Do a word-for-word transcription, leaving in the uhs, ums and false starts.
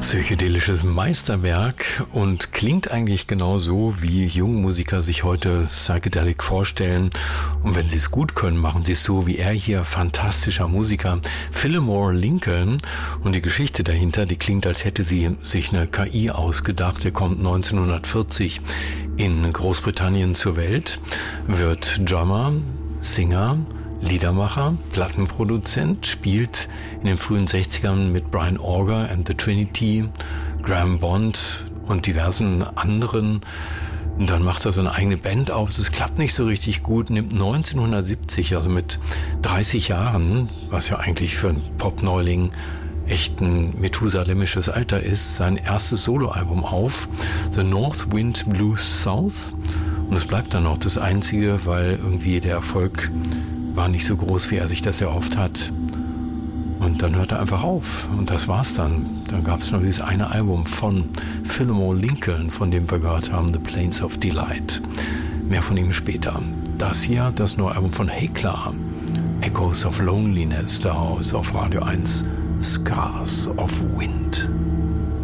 Psychedelisches Meisterwerk und klingt eigentlich genauso, wie junge Musiker sich heute Psychedelic vorstellen. Und wenn sie es gut können, machen sie es so wie er hier, fantastischer Musiker, Fillmore Lincoln. Und die Geschichte dahinter, die klingt, als hätte sie sich eine K I ausgedacht. Er kommt neunzehnhundertvierzig in Großbritannien zur Welt, wird Drummer, Singer, Liedermacher, Plattenproduzent, spielt in den frühen sechzigern mit Brian Auger and the Trinity, Graham Bond und diversen anderen. Und dann macht er seine eigene Band auf. Das klappt nicht so richtig gut. Nimmt neunzehnhundertsiebzig, also mit dreißig Jahren, was ja eigentlich für einen Popneuling echt ein methusalemisches Alter ist, sein erstes Soloalbum auf, The North Wind Blues South. Und es bleibt dann auch das einzige, weil irgendwie der Erfolg war nicht so groß, wie er sich das erhofft hat. Und dann hört er einfach auf. Und das war's dann. Dann gab es nur dieses eine Album von Fillmore Lincoln, von dem wir gehört haben, The Plains of Delight. Mehr von ihm später. Das hier, das neue Album von Hekla, Echoes of Loneliness, daraus auf Radio eins, Scars of Wind.